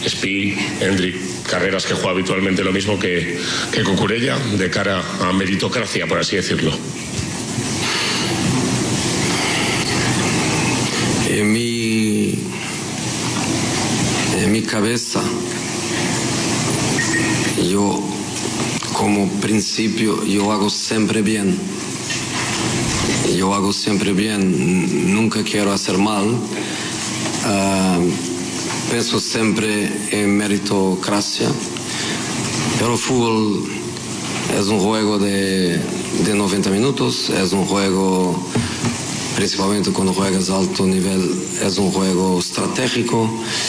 Spi, Hendrik, Carreras, que juega habitualmente lo mismo que Cucurella, de cara a meritocracia, por así decirlo? En mi cabeza, yo como principio, yo hago siempre bien. Nunca quiero hacer mal. Pienso siempre en meritocracia, pero el fútbol es un juego de 90 minutos, es un juego, principalmente cuando juegas a alto nivel, es un juego estratégico.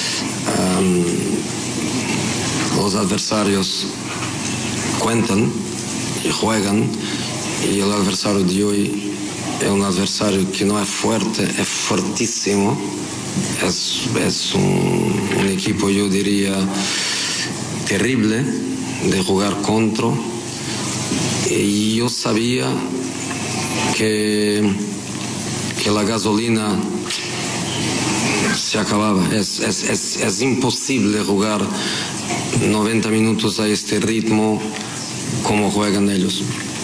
Los adversarios cuentan y juegan, y el adversario de hoy es un adversario que no es fuerte, es fuertísimo. Es un equipo, yo diría, terrible de jugar contra. Y yo sabía que la gasolina se acababa. Es imposible jugar 90 minutos a este ritmo como juegan ellos.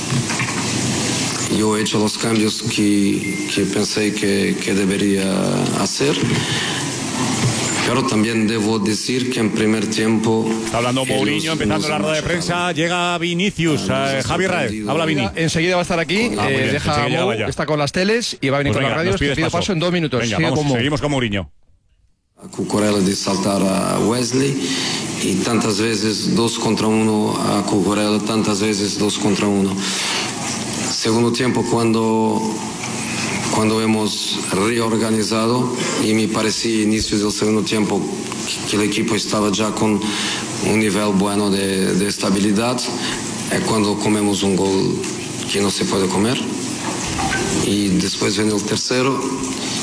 Yo he hecho los cambios que pensé que debería hacer, pero también debo decir que en primer tiempo... Está hablando Mourinho, empezando la rueda de prensa. Llega Vinicius. Javi Raez, habla Vini. Enseguida va a estar aquí. Deja Mou, está con las teles y va a venir con las radios. Te pido paso en 2 minutos. Venga, seguimos con Mourinho. A Cucurella de saltar a Wesley, y tantas veces 2 contra 1 a Cucurella, tantas veces 2 contra 1. Segundo tiempo, cuando hemos reorganizado, y me parecía inicio del segundo tiempo que el equipo estaba ya con un nivel bueno de estabilidad, es cuando comemos un gol que no se puede comer, y después viene el tercero